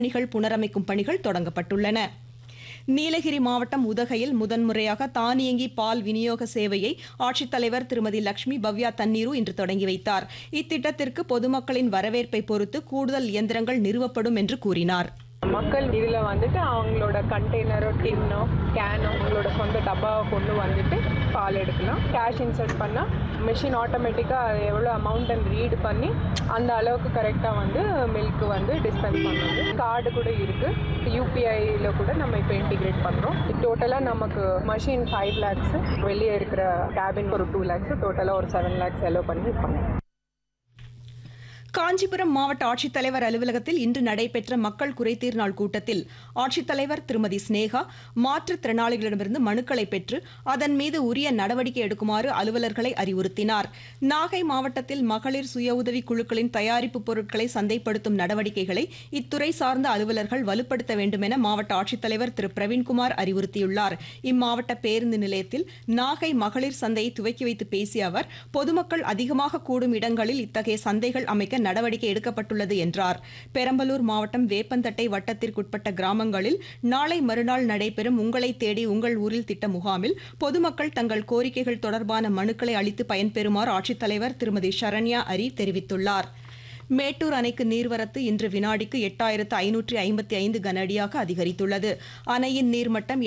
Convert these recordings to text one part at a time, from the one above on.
பணிகள் புனரமைக்கும் பணிகள் தொடங்கப்பட்டுள்ளன. நீலகிரி மாவட்டம் உதகையில் முதன்முறையாக தானியங்கி பால் விநியோக சேவையை ஆட்சித்தலைவர் திருமதி லட்சுமி பவ்யா தண்ணீரு இன்று தொடங்கி வைத்தார். இத்திட்டத்திற்கு பொதுமக்களின் வரவேற்பை பொறுத்து கூடுதல் இயந்திரங்கள் நிறுவப்படும் என்று கூறினார். மக்கள் இதில் வந்துட்டு அவங்களோட கண்டெய்னரோ டின்னோ கேனோ அவங்களோட சொந்த டப்பாவை கொண்டு வந்துட்டு பால் எடுக்கலாம். கேஷ் இன்சர்ட் பண்ணால் மிஷின் ஆட்டோமேட்டிக்காக எவ்வளோ அமௌண்ட் ரீட் பண்ணி அந்த அளவுக்கு கரெக்டாக வந்து மில்க் வந்து டிஸ்பென்ஸ் பண்ணுறது. கார்டு கூட இருக்குது, யூபிஐயில் கூட நம்ம இப்போ இன்டிகிரேட் பண்ணுறோம். டோட்டலாக நமக்கு மஷின் 5 lakhs, வெளியே இருக்கிற கேபின் ஒரு 2 lakhs, டோட்டலாக ஒரு 7 lakhs செலவு பண்ணி பண்ணோம். காஞ்சிபுரம் மாவட்ட ஆட்சித்தலைவர் அலுவலகத்தில் இன்று நடைபெற்ற மக்கள் குறைதீர் நாள் கூட்டத்தில் ஆட்சித்தலைவர் திருமதி ஸ்னேகா மாற்றுத்திறனாளிகளிடமிருந்து மனுக்களை பெற்று அதன் மீது உரிய நடவடிக்கை எடுக்குமாறு அலுவலர்களை அறிவுறுத்தினார். நாகை மாவட்டத்தில் மகளிர் சுய உதவி குழுக்களின் தயாரிப்பு பொருட்களை சந்தைப்படுத்தும் நடவடிக்கைகளை இத்துறை சார்ந்த அலுவலர்கள் வலுப்படுத்த வேண்டும் என மாவட்ட ஆட்சித்தலைவர் திரு பிரவீன்குமார் அறிவுறுத்தியுள்ளார். இம்மாவட்ட பேருந்து நிலையத்தில் நாகை மகளிர் சந்தையை துவக்கி வைத்து பேசிய அவர், பொதுமக்கள் அதிகமாக கூடும் இடங்களில் இத்தகைய சந்தைகள் அமைக்க நடவடிக்கை எடுக்கப்பட்டுள்ளது என்றார். பெரம்பலூர் மாவட்டம் வேப்பந்தட்டை வட்டத்திற்குட்பட்ட கிராமங்களில் நாளை மறுநாள் நடைபெறும் உங்களை தேடி உங்கள் ஊரில் திட்ட முகாமில் பொதுமக்கள் தங்கள் கோரிக்கைகள் தொடர்பான மனுக்களை அளித்து பயன்பெறுமாறு ஆட்சித்தலைவர் திருமதி சரண்யா அரி தெரிவித்துள்ளார். மேட்டூர் அணைக்கு நீர்வரத்து இன்று வினாடிக்கு 8555 கன அடியாக அதிகரித்துள்ளது. அணையின் நீர்மட்டம்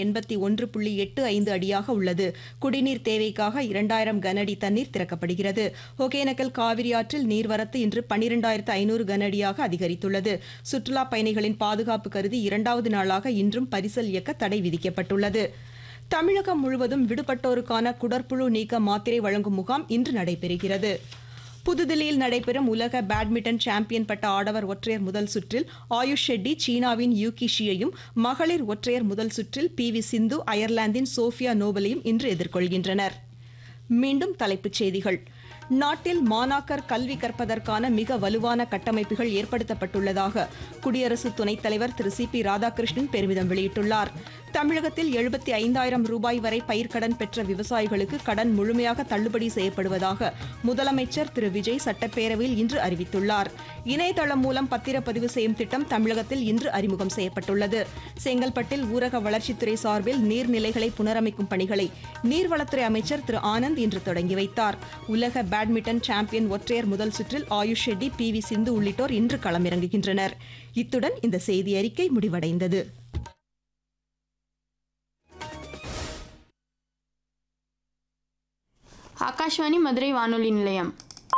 81.85 அடியாக உள்ளது. குடிநீர் தேவைக்காக 2000 கன அடி தண்ணீர் திறக்கப்படுகிறது. ஒகேனக்கல் காவிரி ஆற்றில் நீர்வரத்து இன்று 12500 கன அடியாக அதிகரித்துள்ளது. சுற்றுலா பயணிகளின் பாதுகாப்பு கருதி 2வது நாளாக இன்றும் பரிசல் இயக்க தடை விதிக்கப்பட்டுள்ளது. தமிழகம் முழுவதும் விடுபட்டோருக்கான குடற்புழு நீக்க மாத்திரை வழங்கும் முகாம் இன்று நடைபெறுகிறது. புதுதில்லியில் நடைபெறும் உலக பேட்மிண்டன் சாம்பியன் பட்ட ஆடவர் ஒற்றையர் முதல் சுற்றில் ஆயுஷ் ஷெட்டி சீனாவின் யூகி ஷியையும், மகளிர் ஒற்றையர் முதல் சுற்றில் PV சிந்து அயர்லாந்தின் சோஃபியா நோபலையும் இன்று எதிர்கொள்கின்றனர். மீண்டும் தலைப்புச் செய்திகள். நாட்டில் மாணாக்கர் கல்வி கற்பதற்கான மிக வலுவான கட்டமைப்புகள் ஏற்படுத்தப்பட்டுள்ளதாக குடியரசு துணைத் தலைவர் திரு CP ராதாகிருஷ்ணன் பெருமிதம் வெளியிட்டுள்ளார். தமிழகத்தில் 75,000 ரூபாய் வரை பயிர்க்கடன் பெற்ற விவசாயிகளுக்கு கடன் முழுமையாக தள்ளுபடி செய்யப்படுவதாக முதலமைச்சர் திரு விஜய் சட்டப்பேரவையில் இன்று அறிவித்துள்ளார். இணையதளம் மூலம் பத்திரப்பதிவு செய்யும் திட்டம் தமிழகத்தில் இன்று அறிமுகம் செய்யப்பட்டுள்ளது. செங்கல்பட்டில் ஊரக வளர்ச்சித்துறை சார்பில் நீர்நிலைகளை புனரமைக்கும் பணிகளை நீர்வளத்துறை அமைச்சர் திரு ஆனந்த் இன்று தொடங்கி வைத்தார். உலக பேட்மிண்டன் சாம்பியன் ஒற்றையர் முதல் சுற்றில் ஆயுஷ் ஷெட்டி PV சிந்து உள்ளிட்டோர் இன்று களமிறங்குகின்றனர். இத்துடன் இந்த செய்தி அறிக்கை முடிவடைந்தது. ஆகாஷ்வாணி மதுரை வானொலி நிலையம்.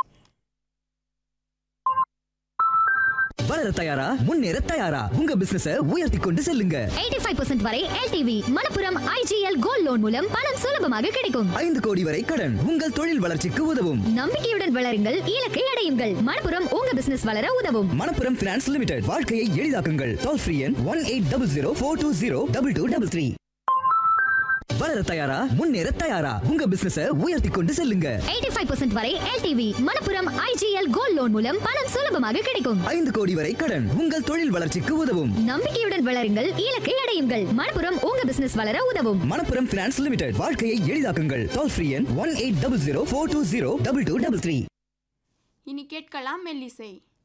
வளர தயாரா, முன்னேற தயாரா, உங்க பிசினஸை உயர்த்தி கொண்டு செல்லுங்க. 85% வரை LTV Manappuram IGL gold loan மூலம் பணம் சுலபமாக கிடைக்கும். 5 கோடி வரை கடன் உங்கள் தொழில் வளர்ச்சிக்கு உதவும். நம்பிக்கையுடன் வளருங்கள், இலக்கை அடையுங்கள். மணப்புரம் உங்க பிசினஸ் வளர உதவும். மணப்புரம் பினான்ஸ் லிமிடெட், வாழ்க்கையை எளிதாக்குங்கள். டோல் ஃப்ரீ எண் 1800 420 2233. வளர தயாரா, முன்னேற தயாரா, உங்க பிசினஸை உயர்த்தி கொண்டு செல்லுங்க. 85% வரை LTV Manappuram IGL gold loan மூலம் பணம் சுலபமாக கிடைக்கும். 5 கோடி வரை கடன் உங்கள் தொழில் வளர்ச்சிக்கு உதவும். நம்பிக்கையுடன் வளருங்கள், இலக்கை அடையுங்கள். மணப்புரம் உங்க பிசினஸ் வளர உதவும். மணப்புரம் பினான்ஸ் லிமிடெட், வாழ்க்கையை எளிதாக்குங்கள். டோல் ஃப்ரீ எண் 1800 420 2233. இனி கேட்கலாம் மெல்லிசை.